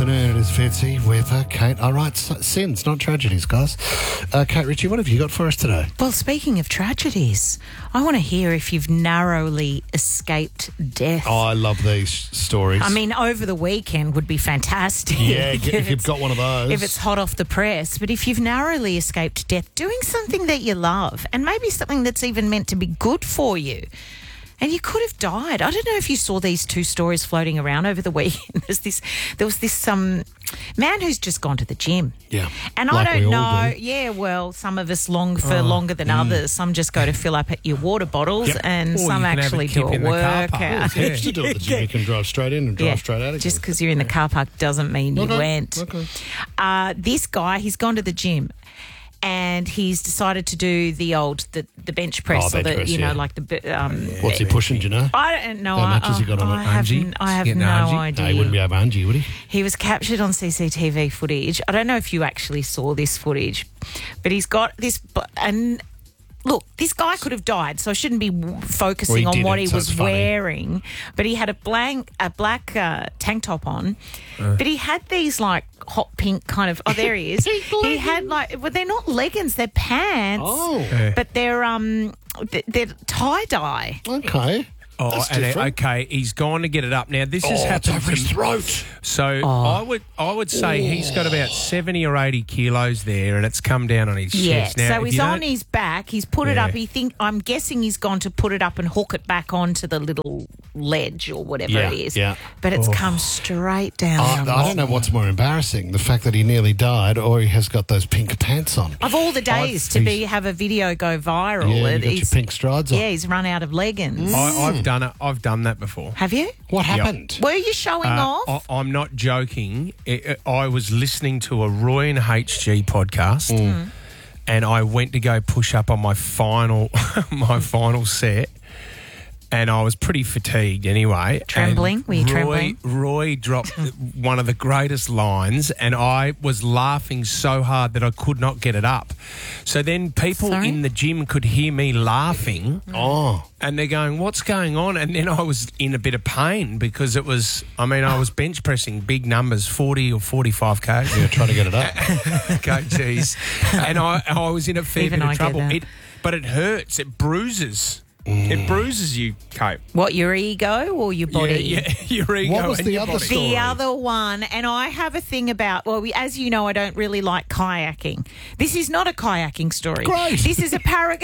afternoon. It is Fitzy with Kate. All right, sins, not tragedies, guys. Kate Ritchie, what have you got for us today? Well, speaking of tragedies, I want to hear if you've narrowly escaped death. Oh, I love these stories. I mean, over the weekend would be fantastic. Yeah, if you've got one of those. If it's hot off the press. But if you've narrowly escaped death, doing something that you love and maybe something that's even meant to be good for you, and you could have died. I don't know if you saw these two stories floating around over the weekend. There was this man who's just gone to the gym. Yeah. And like I don't we all know. do. Yeah, well, some of us longer than others. Some just go to fill up at your water bottles, Yep. and Or some you can have actually a kip do a in the car park. workout. You used to do it at the gym. You can drive straight in and drive straight out again. Just because you're in the car park doesn't mean you went. Okay. This guy, he's gone to the gym. And he's decided to do the bench press, bench press, yeah. like the. What's he pushing, do you know? I don't know. How much has he got on it? I have getting no Angie? idea. No, he wouldn't be over Angie, would he? He was captured on CCTV footage. I don't know if you actually saw this footage, but he's got this. And look, this guy could have died, so I shouldn't be focusing on what he so was it's funny. wearing. But he had a black tank top on, but he had these like hot pink kind of. Oh, there he is. He had well, they're not leggings, they're pants. Oh. But they're tie dye. Okay. Oh, That's and different. okay, he's gone to get it up. Now, this has It's happened over his to throat. So I would say he's got about 70 or 80 kilos there, and it's come down on his Yeah, chest. Now, so if he's you on don't- his back. He's put it up. Yeah. I'm guessing he's gone to put it up and hook it back onto the little ledge or whatever Yeah, it is. yeah. But it's come straight down. I don't know what's more embarrassing, the fact that he nearly died or he has got those pink pants on. Of all the days have a video go viral. Yeah, you got your he's- pink strides on. Yeah, he's run out of leggings. I've done it. I've done that before. Have you? What happened? Were you showing off? I'm not joking. I was listening to a Roy and HG podcast, and I went to go push up on my final set, and I was pretty fatigued anyway. Trembling? And Were you trembling? Roy dropped one of the greatest lines, and I was laughing so hard that I could not get it up. So then people Sorry? in the gym could hear me laughing. Oh. And they're going, what's going on? And then I was in a bit of pain because I was bench pressing big numbers, 40 or 45 kg. Yeah, trying to get it up. kgs. And I was in a fair Even bit I of get trouble. that. But it hurts. It bruises. It bruises you, Kate. What, your ego or your body? Yeah, your ego. What was and the your other body. story? The other one, and I have a thing about, as you know, I don't really like kayaking. This is not a kayaking story. Great. This is a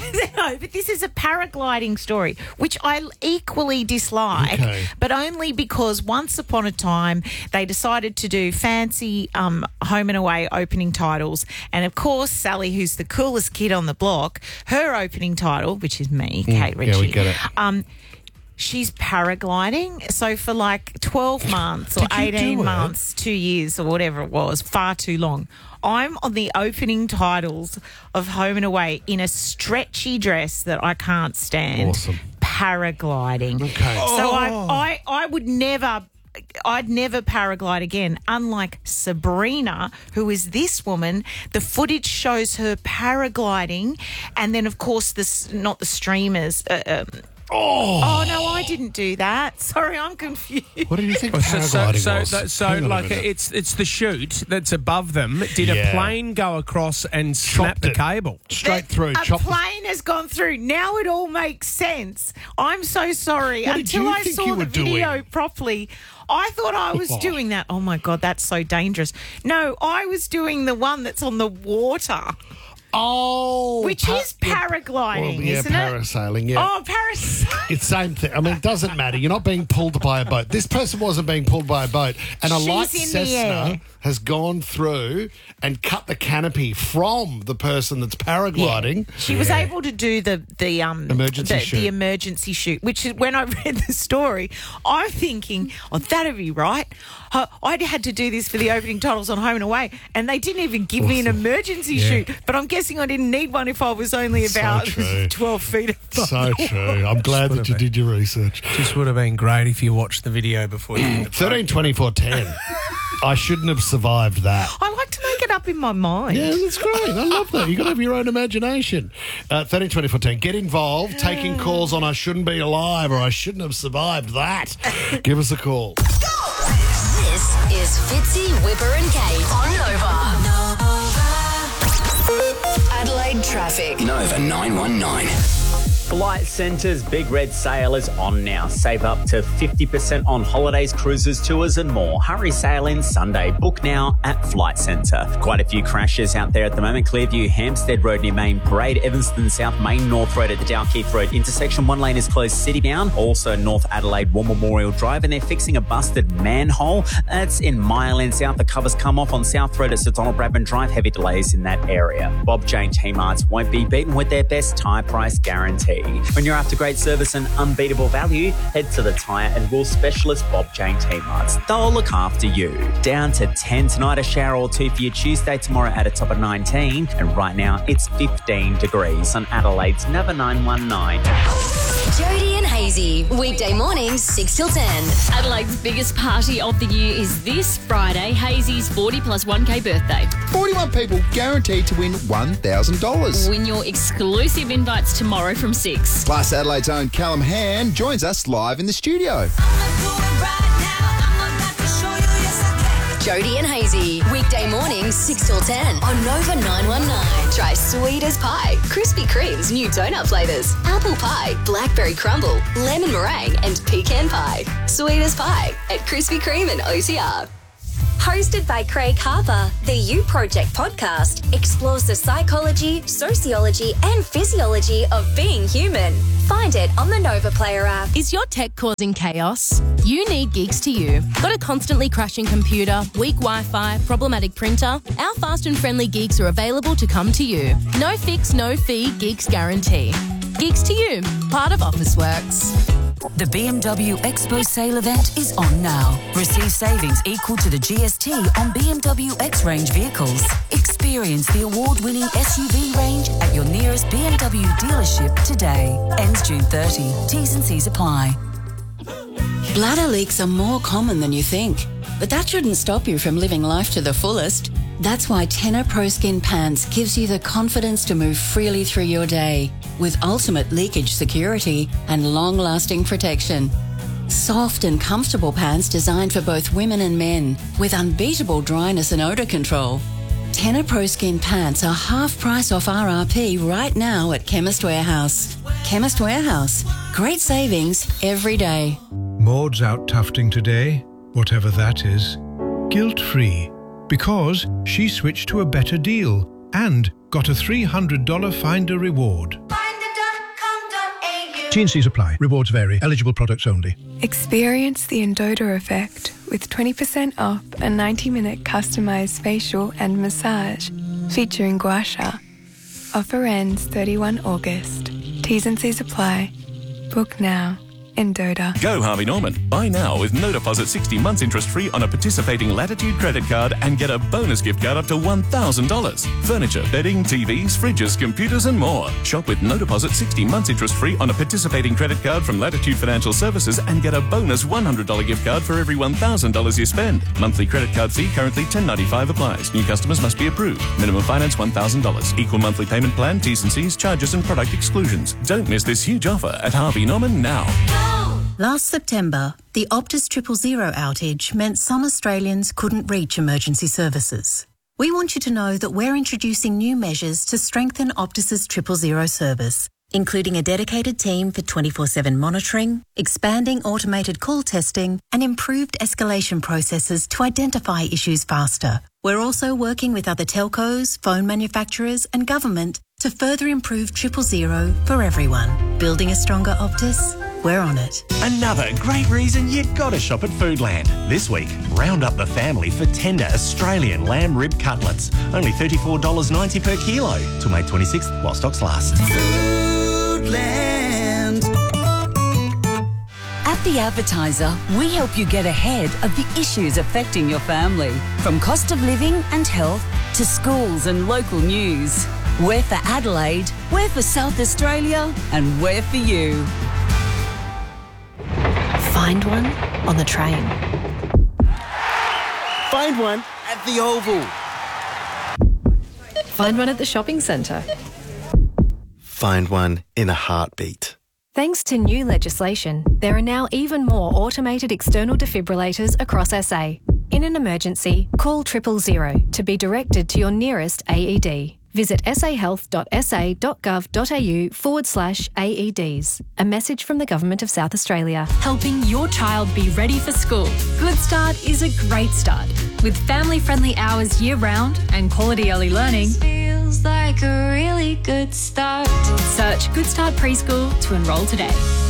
this is a paragliding story, which I equally dislike, Okay. but only because once upon a time they decided to do fancy home and away opening titles, and of course Sally, who's the coolest kid on the block, her opening title, which is me, Kate Ritchie. Yeah, we get it. She's paragliding. So for like 12 months or Did you do 18 it? months, 2 years or whatever it was, far too long. I'm on the opening titles of Home and Away in a stretchy dress that I can't stand. Awesome. Paragliding. Okay. So I would never... I'd never paraglide again. Unlike Sabrina, who is this woman, the footage shows her paragliding, and then of course not the streamers. Oh no, I didn't do that. Sorry, I'm confused. What do you think paragliding was? So Hang on a like minute. it's the chute that's above them. Did Yeah. a plane go across and snap Chopped the it. cable? Straight through. A Chop plane has gone through. Now it all makes sense. I'm so sorry. What did Until you I think saw you the were video doing? properly, I thought I was doing that. Oh my God, that's so dangerous. No, I was doing the one that's on the water, Oh. which is paragliding, isn't it? parasailing, yeah. Oh, parasailing. It's same thing. I mean, it doesn't matter. You're not being pulled by a boat. This person wasn't being pulled by a boat. And a She's light in the Cessna air. has gone through and cut the canopy from the person that's paragliding. She was able to do the Emergency chute. the emergency chute, which is when I read the story, I'm thinking, that'd be right. I had to do this for the opening titles on Home and Away, and they didn't even give me an emergency chute. But I'm guessing I didn't need one if I was only about true. 12 feet above. So true. I'm glad that you did your research. Just would have been great if you watched the video before you did the 13, 24, 10. I shouldn't have survived that. I like to make it up in my mind. Yeah, that's great. I love that. You've got to have your own imagination. 13, 24, 10. Get involved. Taking calls on I shouldn't be alive or I shouldn't have survived that. Give us a call. This is Here's Fitzy, Whipper and Kate on Nova. Adelaide traffic. Nova 919. Flight Centre's Big Red Sale is on now. Save up to 50% on holidays, cruises, tours and more. Hurry sale in Sunday. Book now at Flight Centre. Quite a few crashes out there at the moment. Clearview, Hampstead Road near Main Parade, Evanston South, Main North Road at the Dalkeith Road intersection. One lane is closed city-bound. Also North Adelaide, War Memorial Drive, and they're fixing a busted manhole. That's in Mile End South. The covers come off on South Road at Sir Donald Bradman Drive. Heavy delays in that area. Bob Jane T-Marts won't be beaten with their best tyre price guarantee. When you're after great service and unbeatable value, head to the tyre and wool specialist Bob Jane T-Marts. They'll look after you. Down to 10 tonight, a shower or two for your Tuesday, tomorrow at a top of 19, and right now it's 15 degrees on Adelaide's Nova 919. Jody and Hazy, weekday mornings 6 till 10. Adelaide's biggest party of the year is this Friday, Hazy's 40 plus 1K birthday. 41 people guaranteed to win $1,000. Win your exclusive invites tomorrow from 6. Plus, Adelaide's own Callum Hand joins us live in the studio. Jody and Hazy, weekday mornings 6 till 10 on Nova 919. Try sweet as pie, Krispy Kreme's new donut flavours, apple pie, blackberry crumble, lemon meringue and pecan pie. Sweet as pie at Krispy Kreme and OTR. Hosted by Craig Harper, the You Project podcast explores the psychology, sociology and physiology of being human. Find it on the Nova Player app. Is your tech causing chaos? You need Geeks to You. Got a constantly crashing computer, weak Wi-Fi, problematic printer? Our fast and friendly geeks are available to come to you. No fix, no fee, Geeks guarantee. Geeks to You, part of Officeworks. The BMW Expo sale event is on now. Receive savings equal to the GST on BMW X-Range vehicles. Experience the award-winning SUV range at your nearest BMW dealership today. Ends June 30. T's and C's apply. Bladder leaks are more common than you think, but that shouldn't stop you from living life to the fullest. That's why Tenor Pro Skin Pants gives you the confidence to move freely through your day with ultimate leakage security and long-lasting protection. Soft and comfortable pants designed for both women and men with unbeatable dryness and odour control. Tenor Pro Skin Pants are half price off RRP right now at Chemist Warehouse. Chemist Warehouse. Great savings every day. Maud's out tufting today, whatever that is, guilt-free, because she switched to a better deal and got a $300 Finder reward. T&Cs apply. Rewards vary. Eligible products only. Experience the Endota effect with 20% off a 90-minute customised facial and massage featuring gua sha. Offer ends 31 August. T's and C's apply. Book now. Endota. Go Harvey Norman. Buy now with no deposit 60 months interest free on a participating Latitude credit card and get a bonus gift card up to $1,000. Furniture, bedding, TVs, fridges, computers and more. Shop with no deposit 60 months interest free on a participating credit card from Latitude Financial Services and get a bonus $100 gift card for every $1,000 you spend. Monthly credit card fee currently $10.95 applies. New customers must be approved. Minimum finance $1,000. Equal monthly payment plan, T's and C's, charges and product exclusions. Don't miss this huge offer at Harvey Norman now. Last September, the Optus 000 outage meant some Australians couldn't reach emergency services. We want you to know that we're introducing new measures to strengthen Optus's 000 service, including a dedicated team for 24/7 monitoring, expanding automated call testing, and improved escalation processes to identify issues faster. We're also working with other telcos, phone manufacturers, and government to further improve 000 for everyone. Building a stronger Optus? We're on it. Another great reason you gotta shop at Foodland. This week, round up the family for tender Australian lamb rib cutlets. Only $34.90 per kilo till May 26th while stocks last. Foodland. At The Advertiser, we help you get ahead of the issues affecting your family. From cost of living and health to schools and local news. We're for Adelaide, we're for South Australia, and we're for you. Find one on the train. Find one at the Oval. Find one at the shopping centre. Find one in a heartbeat. Thanks to new legislation, there are now even more automated external defibrillators across SA. In an emergency, call 000 to be directed to your nearest AED. Visit sahealth.sa.gov.au/AEDs. A message from the Government of South Australia. Helping your child be ready for school. Good Start is a great start. With family-friendly hours year-round and quality early learning, feels like a really good start. Search Good Start Preschool to enrol today.